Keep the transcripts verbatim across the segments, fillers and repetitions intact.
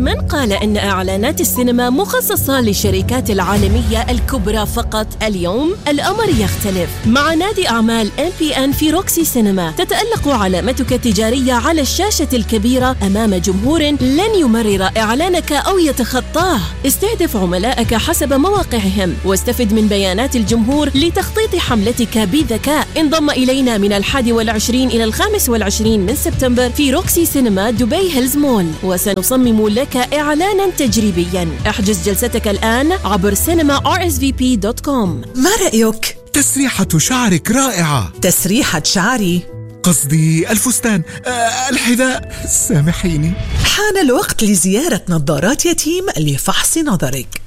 من قال إن إعلانات السينما مخصصة للشركات العالمية الكبرى فقط؟ اليوم الأمر يختلف. مع نادي أعمال إم بي إن في روكسي سينما تتألق علامتك التجارية على الشاشة الكبيرة أمام جمهور لن يمرر إعلانك أو يتخطاه. استهدف عملائك حسب مواقعهم واستفد من بيانات الجمهور لتخطيط حملتك بذكاء. انضم إلينا من الحادي والعشرين إلى الخامس والعشرين من سبتمبر في روكسي سينما دبي هيلز مول، وسنصمم لك إعلانا تجريبيا. احجز جلستك الآن عبر سينما آر إس في بي دوت كوم. ما رأيك؟ تسريحة شعرك رائعة. تسريحة شعري؟ قصدي الفستان، أه الحذاء، سامحيني. حان الوقت لزيارة نظارات يتيم لفحص نظرك.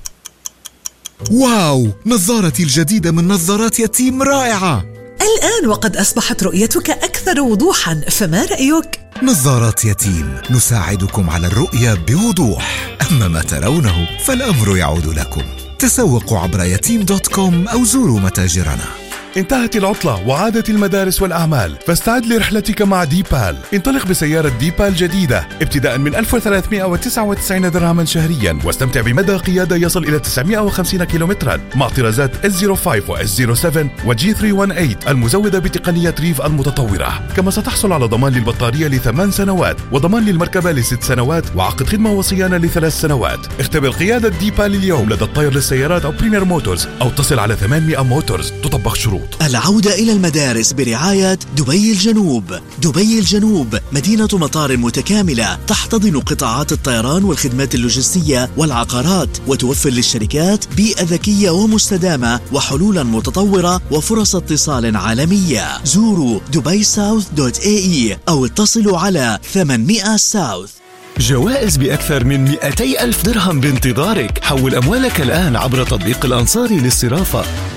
واو، نظارتي الجديدة من نظارات يتيم رائعة. الآن وقد أصبحت رؤيتك أكثر وضوحاً، فما رأيك؟ نظارات يتيم، نساعدكم على الرؤية بوضوح. أما ما ترونه فالأمر يعود لكم. تسوقوا عبر يتيم دوت كوم أو زوروا متاجرنا. انتهت العطلة وعادت المدارس والأعمال، فاستعد لرحلتك مع ديبال. انطلق بسيارة ديبال جديدة ابتداء من ألف وثلاثمائة وتسعة وتسعين درهما شهريا، واستمتع بمدى قيادة يصل إلى تسعمائة وخمسين كيلومترا مع طرازات إس صفر خمسة و إس صفر سبعة و جي ثلاثمائة وثمانية المزودة بتقنية ريف المتطورة. كما ستحصل على ضمان للبطارية لثمان سنوات وضمان للمركبة لست سنوات وعقد خدمة وصيانة لثلاث سنوات. اختبر قيادة ديبال اليوم لدى الطير للسيارات أو بريمير موتورز أو اتصل على ثمانمائة موتورز. تطبق شروط. العودة إلى المدارس برعاية دبي الجنوب. دبي الجنوب مدينة مطار متكاملة تحتضن قطاعات الطيران والخدمات اللوجستية والعقارات، وتوفر للشركات بيئة ذكية ومستدامة وحلولا متطورة وفرص اتصال عالمية. زوروا دبي ساوث دوت إيه إي أو اتصلوا على ثمانمائة ساوث. جوائز بأكثر من مئتي ألف درهم بانتظارك. حول أموالك الآن عبر تطبيق الأنصاري للصرافة.